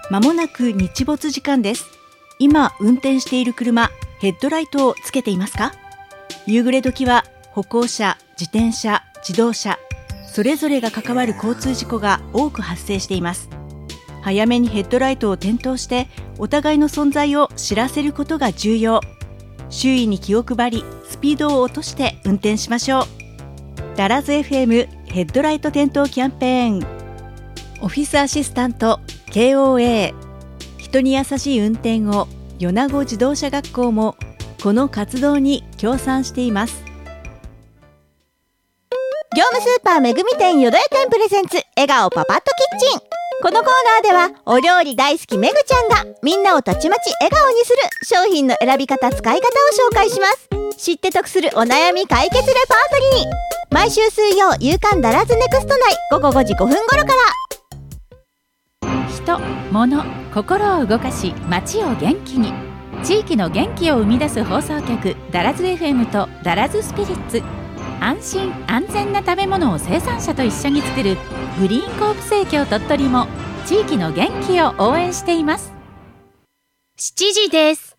まもなく日没時間です。今運転している車、ヘッドライトをつけていますか？夕暮れ時は歩行者、自転車、自動車、それぞれが関わる交通事故が多く発生しています。早めにヘッドライトを点灯してお互いの存在を知らせることが重要。周囲に気を配り、スピードを落として運転しましょう。ダラズ FM ヘッドライト点灯キャンペーン。オフィスアシスタント KOA、 人に優しい運転を米子自動車学校もこの活動に協賛しています。 業務スーパーめぐみ店よどや店プレゼンツ笑顔パパッとキッチン。このコーナーではお料理大好きめぐちゃんがみんなをたちまち笑顔にする商品の選び方、使い方を紹介します。知って得するお悩み解決レパートリー。毎週水曜夕刊ダラズネクスト内午後5時5分頃から。 人、物、心を動かし街を元気に、地域の元気を生み出す放送局ダラズ FM とダラズスピリッツ。安心安全な食べ物を生産者と一緒に作るグリーンコープ生協鳥取も地域の元気を応援しています。 7時です。